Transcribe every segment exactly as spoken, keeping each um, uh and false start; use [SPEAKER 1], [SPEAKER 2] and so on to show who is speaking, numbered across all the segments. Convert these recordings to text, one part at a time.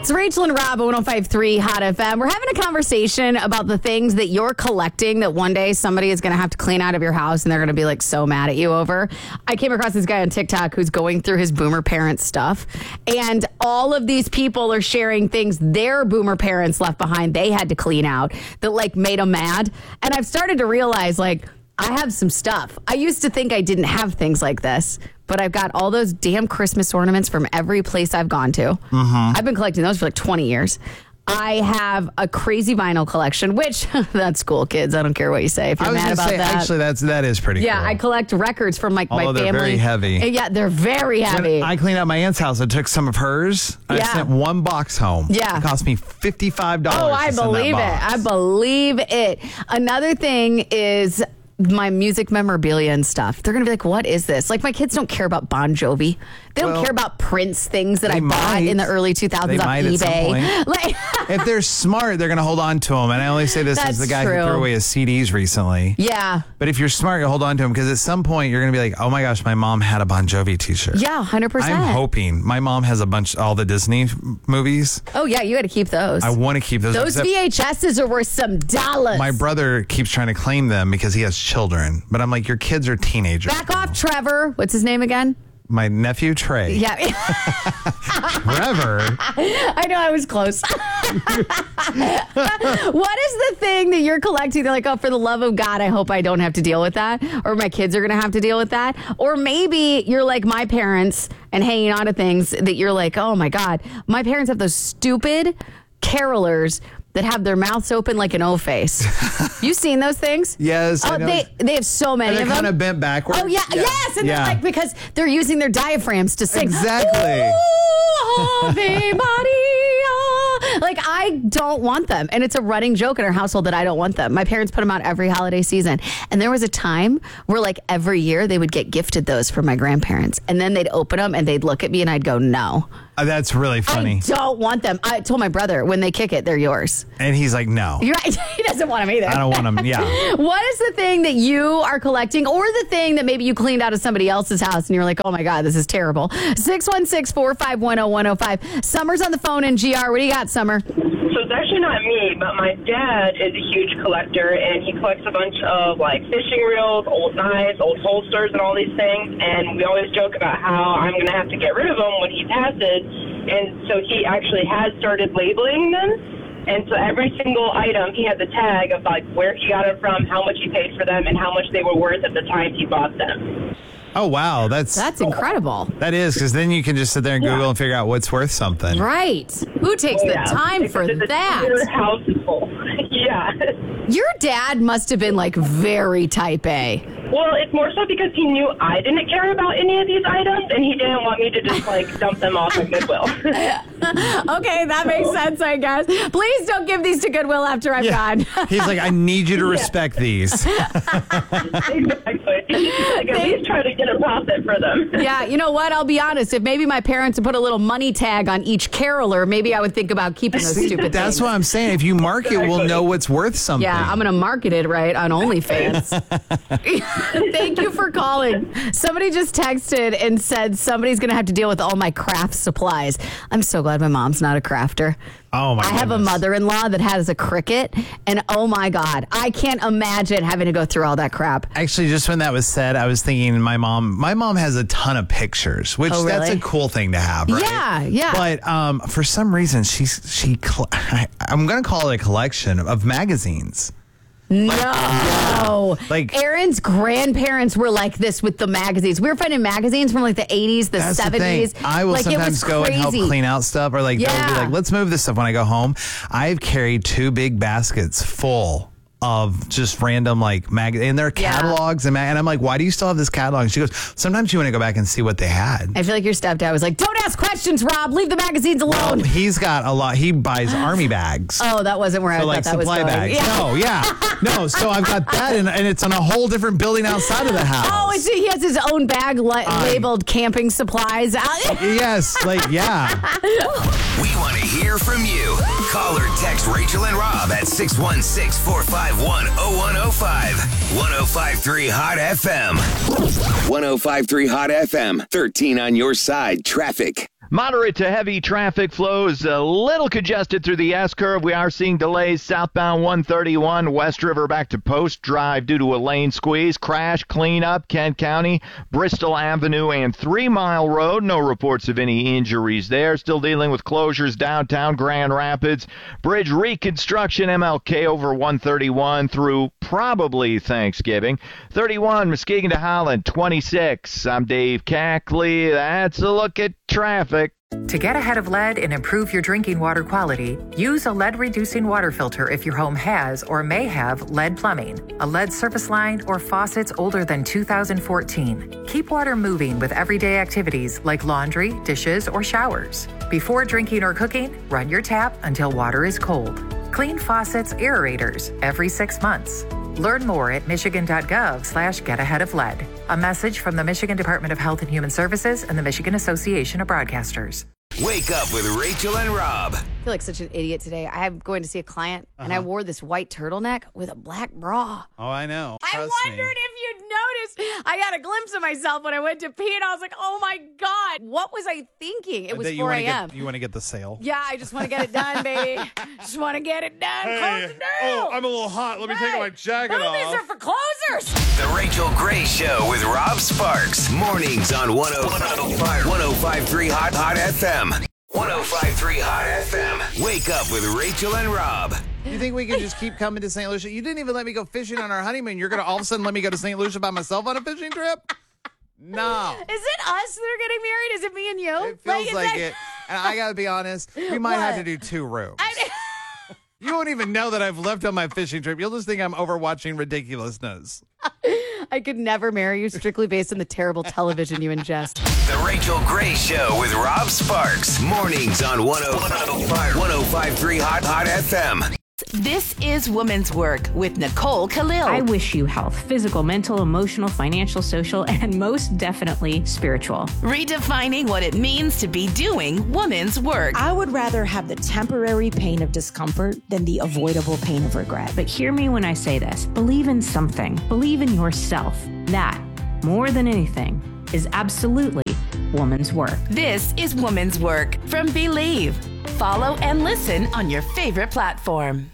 [SPEAKER 1] It's Rachel and Rob at one oh five point three Hot F M. We're having a conversation about the things that you're collecting that one day somebody is going to have to clean out of your house and they're going to be like so mad at you over. I came across this guy on TikTok who's going through his boomer parents stuff, and all of these people are sharing things their boomer parents left behind they had to clean out that like made them mad. And I've started to realize like I have some stuff. I used to think I didn't have things like this, but I've got all those damn Christmas ornaments from every place I've gone to. Mm-hmm. I've been collecting those for like twenty years. I have a crazy vinyl collection, which that's cool, kids. I don't care what you say. If you're
[SPEAKER 2] I was
[SPEAKER 1] mad about
[SPEAKER 2] say,
[SPEAKER 1] that,
[SPEAKER 2] actually, that's that is pretty.
[SPEAKER 1] Yeah,
[SPEAKER 2] cool.
[SPEAKER 1] I collect records from like
[SPEAKER 2] Although
[SPEAKER 1] my family.
[SPEAKER 2] They're very heavy.
[SPEAKER 1] Yeah, they're very heavy.
[SPEAKER 2] When I cleaned out my aunt's house. I took some of hers. I
[SPEAKER 1] Yeah.
[SPEAKER 2] sent one box home.
[SPEAKER 1] Yeah.
[SPEAKER 2] It cost me fifty-five dollars.
[SPEAKER 1] Oh, I
[SPEAKER 2] to send that
[SPEAKER 1] believe it.
[SPEAKER 2] box.
[SPEAKER 1] I believe it. Another thing is my music memorabilia and stuff. They're going to be like, what is this? Like, my kids don't care about Bon Jovi. They don't
[SPEAKER 2] Well,
[SPEAKER 1] care about Prince things that I bought
[SPEAKER 2] might.
[SPEAKER 1] in the early two thousands
[SPEAKER 2] They
[SPEAKER 1] on
[SPEAKER 2] might at some
[SPEAKER 1] eBay.
[SPEAKER 2] point.
[SPEAKER 1] Like,
[SPEAKER 2] If they're smart, they're going to hold on to them. And I only say this as
[SPEAKER 1] That's
[SPEAKER 2] the guy
[SPEAKER 1] true.
[SPEAKER 2] who threw away his C Ds recently.
[SPEAKER 1] yeah.
[SPEAKER 2] But if you're smart, you'll hold on to them because at some point you're going to be like, oh my gosh, my mom had a Bon Jovi t-shirt.
[SPEAKER 1] Yeah, one hundred percent.
[SPEAKER 2] I'm hoping. My mom has a bunch, all the Disney movies.
[SPEAKER 1] Oh, yeah, you got to keep those.
[SPEAKER 2] I want to keep those.
[SPEAKER 1] Those
[SPEAKER 2] except
[SPEAKER 1] V H S's are worth some dollars.
[SPEAKER 2] my brother keeps trying to claim them because he has children. But I'm like, your kids are teenagers.
[SPEAKER 1] Back off, Trevor. What's his name again?
[SPEAKER 2] My nephew, Trey.
[SPEAKER 1] Yeah.
[SPEAKER 2] Trevor.
[SPEAKER 1] I know I was close. What is the thing that you're collecting? They're like, oh, for the love of God, I hope I don't have to deal with that. Or my kids are going to have to deal with that. Or maybe you're like my parents and hanging on to things that you're like, oh my God. My parents have those stupid carolers that have their mouths open like an O face. You seen those things?
[SPEAKER 2] Yes, I
[SPEAKER 1] Oh,
[SPEAKER 2] know.
[SPEAKER 1] they they have so many
[SPEAKER 2] And they're
[SPEAKER 1] of them.
[SPEAKER 2] kind of bent backwards.
[SPEAKER 1] Oh yeah, yes, and
[SPEAKER 2] Yeah.
[SPEAKER 1] they're like because they're using their diaphragms to sing.
[SPEAKER 2] Exactly.
[SPEAKER 1] Ooh, Ave Maria. Like I don't want them, and it's a running joke in our household that I don't want them. My parents put them out every holiday season, and there was a time where like every year they would get gifted those from my grandparents, and then they'd open them and they'd look at me and I'd go no.
[SPEAKER 2] Uh, that's really funny.
[SPEAKER 1] I don't want them. I told my brother when they kick it, they're yours.
[SPEAKER 2] And he's like, no.
[SPEAKER 1] You're right. He doesn't want them either.
[SPEAKER 2] I don't want them. Yeah.
[SPEAKER 1] What is the thing that you are collecting or the thing that maybe you cleaned out of somebody else's house and you're like, oh my God, this is terrible? six one six, four five one, oh one oh five. Summer's on the phone in G R. What do you got, Summer?
[SPEAKER 3] So it's actually not me, but my dad is a huge collector, and he collects a bunch of, like, fishing reels, old knives, old holsters, and all these things, and we always joke about how I'm going to have to get rid of them when he passes, and so he actually has started labeling them, and so every single item, he has a tag of, like, where he got it from, how much he paid for them, and how much they were worth at the time he bought them.
[SPEAKER 2] Oh, wow. That's
[SPEAKER 1] That's incredible.
[SPEAKER 2] that is because then you can just sit there and Google
[SPEAKER 3] Yeah.
[SPEAKER 2] and figure out what's worth something.
[SPEAKER 1] Right. Who takes the
[SPEAKER 3] Yeah.
[SPEAKER 1] time for
[SPEAKER 3] Because it's-
[SPEAKER 1] that?
[SPEAKER 3] Your house is full. Yeah.
[SPEAKER 1] Your dad must have been like very type A.
[SPEAKER 3] Well, it's more so because he knew I didn't care about any of these items, and he didn't want me to just, like, dump them off at Goodwill.
[SPEAKER 1] Okay, that makes sense, I guess. Please don't give these to Goodwill after I'm
[SPEAKER 2] Yeah.
[SPEAKER 1] gone.
[SPEAKER 2] He's like, I need you to respect these.
[SPEAKER 3] Exactly. Like, at least try to get a profit for them.
[SPEAKER 1] Yeah, you know what? I'll be honest. If maybe my parents had put a little money tag on each caroler, maybe I would think about keeping those stupid
[SPEAKER 2] That's
[SPEAKER 1] things.
[SPEAKER 2] what I'm saying. If you mark it, we'll know what's worth something.
[SPEAKER 1] Yeah, I'm going to market it right on OnlyFans. Thank you for calling. Somebody just texted and said somebody's going to have to deal with all my craft supplies. I'm so glad my mom's not a crafter.
[SPEAKER 2] Oh, my
[SPEAKER 1] I have a
[SPEAKER 2] goodness.
[SPEAKER 1] mother-in-law that has a Cricut, and oh my God, I can't imagine having to go through all that crap.
[SPEAKER 2] Actually, just when that was said, I was thinking my mom. My mom has a ton of pictures, which
[SPEAKER 1] Oh,
[SPEAKER 2] that's
[SPEAKER 1] really?
[SPEAKER 2] a cool thing to have, right?
[SPEAKER 1] Yeah, yeah.
[SPEAKER 2] But um, for some reason, she's she. Cl- I, I'm going to call it a collection of magazines.
[SPEAKER 1] No.
[SPEAKER 2] Like-
[SPEAKER 1] Aaron's grandparents were like this with the magazines. We were finding magazines from like the eighties, the
[SPEAKER 2] That's
[SPEAKER 1] seventies.
[SPEAKER 2] the thing. I will
[SPEAKER 1] like, it was
[SPEAKER 2] sometimes go and help
[SPEAKER 1] crazy.
[SPEAKER 2] clean out stuff, or like they'll be
[SPEAKER 1] Yeah.
[SPEAKER 2] like, "Let's move this stuff." When I go home, I've carried two big baskets full of just random like mag, and their
[SPEAKER 1] Yeah.
[SPEAKER 2] catalogs, and, mag- and I'm like, "Why do you still have this catalog?" And she goes, "Sometimes you want to go back and see what they had."
[SPEAKER 1] I feel like your stepdad was like, don't ask questions, Rob. Leave the magazines alone.
[SPEAKER 2] He's got a lot. He buys army bags.
[SPEAKER 1] Oh, that wasn't where I
[SPEAKER 2] So
[SPEAKER 1] thought
[SPEAKER 2] like
[SPEAKER 1] that was
[SPEAKER 2] supply
[SPEAKER 1] going.
[SPEAKER 2] bags.
[SPEAKER 1] Yeah.
[SPEAKER 2] No, yeah. No, so I've got that and, and it's on a whole different building outside of the house.
[SPEAKER 1] Oh, it's, he has his own bag li- labeled camping supplies.
[SPEAKER 2] Yes, like, yeah.
[SPEAKER 4] We want to hear from you. Call or text Rachel and Rob at six one six, four five one, oh one oh five. one oh five point three Hot F M. one oh five point three Hot F M. thirteen on your side. Traffic.
[SPEAKER 5] Moderate to heavy traffic flows, a little congested through the S-curve. We are seeing delays southbound one thirty-one, West River back to Post Drive due to a lane squeeze. Crash cleanup, Kent County, Bristol Avenue, and Three Mile Road. No reports of any injuries there. Still dealing with closures downtown Grand Rapids. Bridge reconstruction, M L K over one thirty-one through probably Thanksgiving. thirty-one, Muskegon to Holland, twenty-six. I'm Dave Cackley. That's a look at traffic.
[SPEAKER 6] To get ahead of lead and improve your drinking water quality, use a lead-reducing water filter if your home has or may have lead plumbing, a lead service line, or faucets older than two thousand fourteen. Keep water moving with everyday activities like laundry, dishes, or showers. Before drinking or cooking, run your tap until water is cold. Clean faucets, aerators every six months. Learn more at michigan.gov slash get ahead of lead. A message from the Michigan Department of Health and Human Services and the Michigan Association of Broadcasters.
[SPEAKER 4] Wake up with Rachel and Rob.
[SPEAKER 1] I feel like such an idiot today. I am going to see a client, uh-huh. and I wore this white turtleneck with a black bra.
[SPEAKER 2] Oh, I know.
[SPEAKER 1] I
[SPEAKER 2] Trust
[SPEAKER 1] wondered
[SPEAKER 2] me.
[SPEAKER 1] if you'd noticed. I got a glimpse of myself when I went to pee, and I was like, oh, my God. What was I thinking? It was
[SPEAKER 2] That you
[SPEAKER 1] four
[SPEAKER 2] wanna
[SPEAKER 1] a.m.
[SPEAKER 2] Get, you want to get the sale?
[SPEAKER 1] Yeah, I just want to get it done, baby. Just want to get it done. Close it down.
[SPEAKER 2] Oh, I'm a little hot. Let me
[SPEAKER 1] Hey,
[SPEAKER 2] take my jacket
[SPEAKER 1] movies
[SPEAKER 2] off.
[SPEAKER 1] are for closers.
[SPEAKER 4] The Rachel Gray Show with Rob Sparks. Mornings on one oh five point three Hot Hot F M. one oh five point three Hot F M. Wake up with Rachel and Rob.
[SPEAKER 2] You think we can just keep coming to Saint Lucia? You didn't even let me go fishing on our honeymoon. You're going to all of a sudden let me go to Saint Lucia by myself on a fishing trip? No.
[SPEAKER 1] Is it us that are getting married? Is it me and you?
[SPEAKER 2] It feels
[SPEAKER 1] is
[SPEAKER 2] like
[SPEAKER 1] that-
[SPEAKER 2] it. And I got to be honest, we might have to
[SPEAKER 1] What?
[SPEAKER 2] do two rooms.
[SPEAKER 1] I-
[SPEAKER 2] You won't even know that I've left on my fishing trip. You'll just think I'm overwatching ridiculousness.
[SPEAKER 1] I could never marry you strictly based on the terrible television you ingest.
[SPEAKER 4] The Rachel Gray Show with Rob Sparks. Mornings on one oh five point three Hot Hot F M.
[SPEAKER 7] This is Woman's Work with Nicole Khalil.
[SPEAKER 8] I wish you health, physical, mental, emotional, financial, social, and most definitely spiritual.
[SPEAKER 7] Redefining what it means to be doing woman's work.
[SPEAKER 9] I would rather have the temporary pain of discomfort than the avoidable pain of regret.
[SPEAKER 8] But hear me when I say this. Believe in something. Believe in yourself. That, more than anything, is absolutely woman's work.
[SPEAKER 7] This is Woman's Work from Believe. Follow and listen on your favorite platform.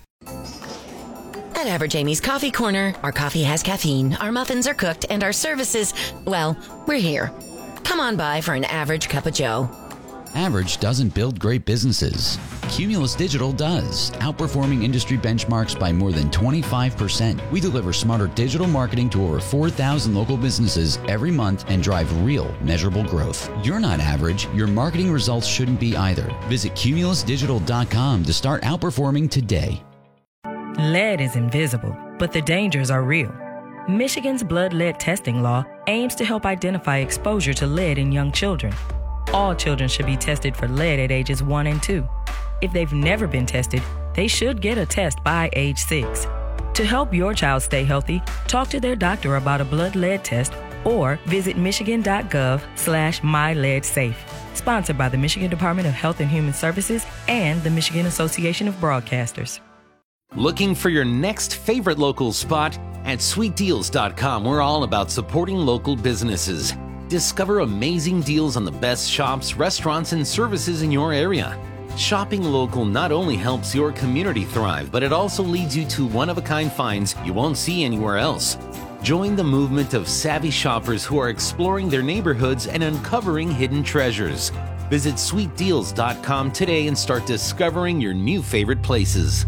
[SPEAKER 10] At Average Amy's Coffee Corner, our coffee has caffeine, our muffins are cooked, and our services, well, we're here. Come on by for an average cup of joe.
[SPEAKER 11] Average doesn't build great businesses. Cumulus Digital does, outperforming industry benchmarks by more than twenty-five percent. We deliver smarter digital marketing to over four thousand local businesses every month and drive real, measurable growth. You're not average. Your marketing results shouldn't be either. Visit cumulus digital dot com to start outperforming today.
[SPEAKER 12] Lead is invisible, but the dangers are real. Michigan's blood lead testing law aims to help identify exposure to lead in young children. All children should be tested for lead at ages one and two. If they've never been tested, they should get a test by age six. To help your child stay healthy, talk to their doctor about a blood lead test or visit michigan.gov slash myleadsafe. Sponsored by the Michigan Department of Health and Human Services and the Michigan Association of Broadcasters.
[SPEAKER 13] Looking for your next favorite local spot? At sweet deals dot com, we're all about supporting local businesses. Discover amazing deals on the best shops, restaurants, and services in your area. Shopping local not only helps your community thrive, but it also leads you to one-of-a-kind finds you won't see anywhere else. Join the movement of savvy shoppers who are exploring their neighborhoods and uncovering hidden treasures. Visit sweet deals dot com today and start discovering your new favorite places.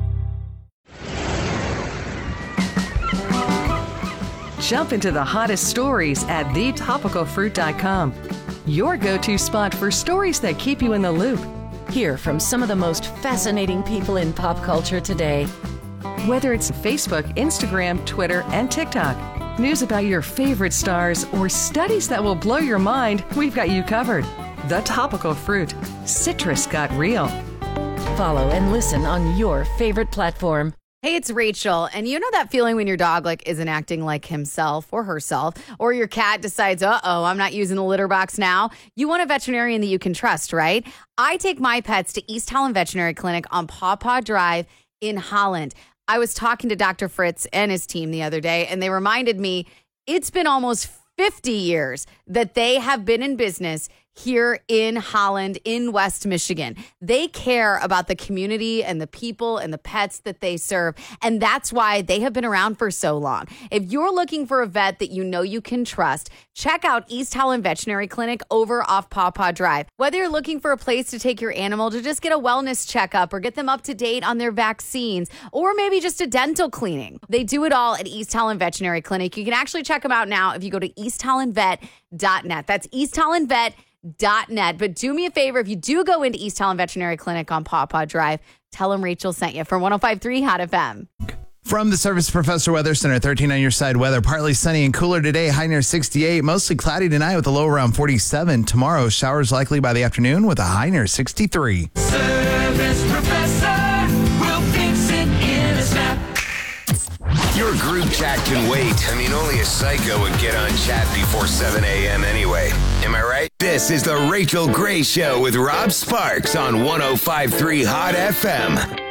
[SPEAKER 14] Jump into the hottest stories at the topical fruit dot com. Your go-to spot for stories that keep you in the loop.
[SPEAKER 10] Hear from some of the most fascinating people in pop culture today.
[SPEAKER 14] Whether it's Facebook, Instagram, Twitter, and TikTok, news about your favorite stars, or studies that will blow your mind, we've got you covered. The Topical Fruit. Citrus got real.
[SPEAKER 10] Follow and listen on your favorite platform.
[SPEAKER 1] Hey, it's Rachel, and you know that feeling when your dog like isn't acting like himself or herself, or your cat decides, uh-oh, I'm not using the litter box now. You want a veterinarian that you can trust, right? I take my pets to East Holland Veterinary Clinic on Paw Paw Drive in Holland. I was talking to Doctor Fritz and his team the other day, and they reminded me it's been almost fifty years that they have been in business here in Holland, in West Michigan. They care about the community and the people and the pets that they serve. And that's why they have been around for so long. If you're looking for a vet that you know you can trust, check out East Holland Veterinary Clinic over off Paw Paw Drive. Whether you're looking for a place to take your animal to just get a wellness checkup or get them up to date on their vaccines, or maybe just a dental cleaning, they do it all at East Holland Veterinary Clinic. You can actually check them out now if you go to east holland vet dot net. That's east holland vet dot net. But do me a favor, if you do go into East Holland Veterinary Clinic on Paw Paw Drive, tell them Rachel sent you from one oh five point three Hot F M.
[SPEAKER 2] From the Service Professor Weather Center, thirteen on your side weather. Partly sunny and cooler today, high near sixty-eight. Mostly cloudy tonight with a low around forty-seven. Tomorrow, showers likely by the afternoon with a high near sixty-three.
[SPEAKER 15] Service Professor will fix it in a snap.
[SPEAKER 4] Your group chat can wait. I mean, only a psycho would get on chat before seven a.m. anyway. Am I right? This is the Rachel Gray Show with Rob Sparks on one oh five point three Hot F M.